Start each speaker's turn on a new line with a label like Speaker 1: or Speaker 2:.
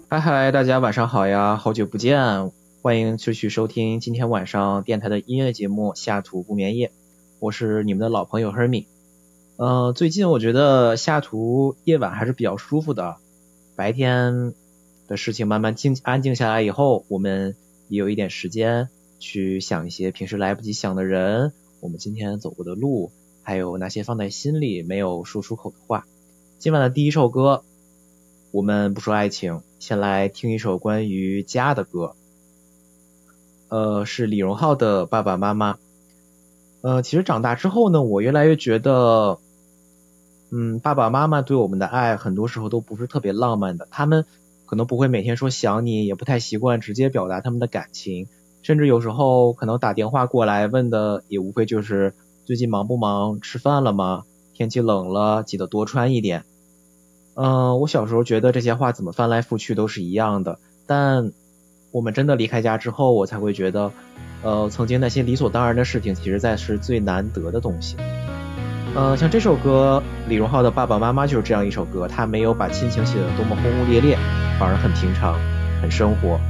Speaker 1: 嗨嗨，大家晚上好呀，好久不见，欢迎继续收听今天晚上电台的音乐节目《下图不眠夜》，我是你们的老朋友 Hermi。最近我觉得下图夜晚还是比较舒服的，白天的事情慢慢安静下来以后，我们也有一点时间去想一些平时来不及想的人，我们今天走过的路，还有那些放在心里没有说出口的话。今晚的第一首歌，我们不说爱情，先来听一首关于家的歌。是李荣浩的《爸爸妈妈》。其实长大之后呢，我越来越觉得，爸爸妈妈对我们的爱很多时候都不是特别浪漫的，他们可能不会每天说想你，也不太习惯直接表达他们的感情，甚至有时候可能打电话过来问的也无非就是最近忙不忙，吃饭了吗，天气冷了记得多穿一点。我小时候觉得这些话怎么翻来覆去都是一样的，但我们真的离开家之后，我才会觉得，曾经那些理所当然的事情，其实在是最难得的东西。像这首歌，李荣浩的《爸爸妈妈》就是这样一首歌，他没有把亲情写得多么轰轰烈烈，反而很平常，很生活。